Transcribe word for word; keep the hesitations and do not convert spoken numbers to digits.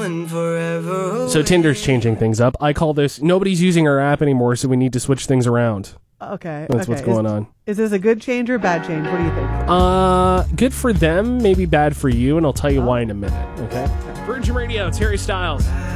and forever. So Tinder's changing things up. I call this, nobody's using our app anymore, so we need to switch things around. Okay. That's okay. what's going is, on. Is this a good change or a bad change? What do you think? Uh, good for them, maybe bad for you, and I'll tell you Oh. why in a minute, okay? Virgin Radio, it's Harry Styles.